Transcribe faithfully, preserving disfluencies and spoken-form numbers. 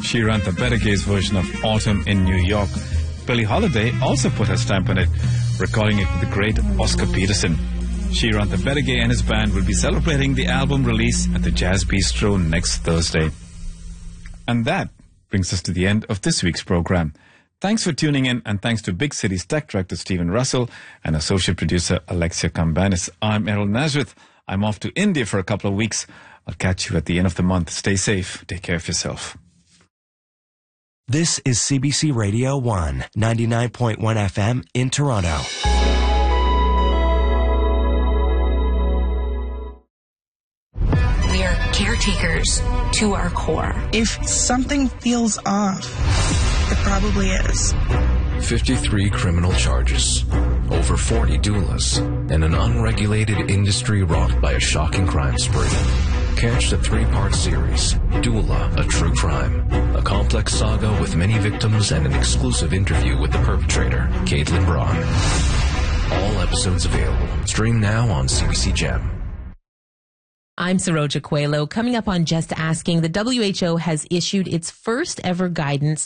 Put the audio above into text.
She ran the Better Gays version of Autumn in New York. Billie Holiday also put her stamp on it, recording it with the great Oscar Peterson. Sheeran the Better Gay and his band will be celebrating the album release at the Jazz Bistro next Thursday. And that brings us to the end of this week's program. Thanks for tuning in, and thanks to Big City's tech director Stephen Russell and associate producer Alexia Cambanis. I'm Errol Nazareth. I'm off to India for a couple of weeks. I'll catch you at the end of the month. Stay safe. Take care of yourself. This is C B C Radio one, ninety-nine point one F M in Toronto. We are caretakers to our core. If something feels off, it probably is. fifty-three criminal charges, over forty doulas, and an unregulated industry rocked by a shocking crime spree. Catch the three-part series, Doula, A True Crime, a complex saga with many victims and an exclusive interview with the perpetrator, Caitlin Braun. All episodes available. Stream now on C B C Gem. I'm Saroja Coelho. Coming up on Just Asking, the W H O has issued its first ever guidance